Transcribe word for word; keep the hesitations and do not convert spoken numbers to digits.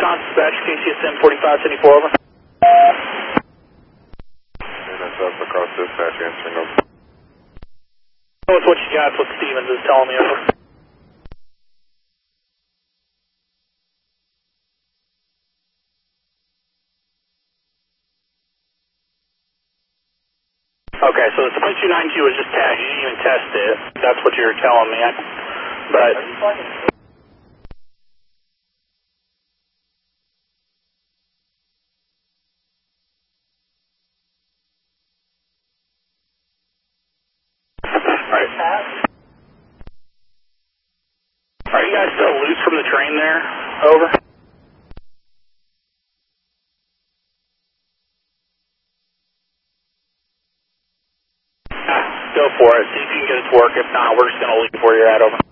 Wisconsin Dispatch, K C S M forty-five seventy-four, over. N S F across dispatch, answering over. Oh, it's what you got, it's what Stevens is telling me, over. Okay, so the twenty-two ninety-two was just tagged. You didn't even test it. That's what you were telling me. But Alright. Are you guys still loose from the train there? Over. Ah, go for it. See if you can get it to work. If not, we're just going to leave where you're at. Over.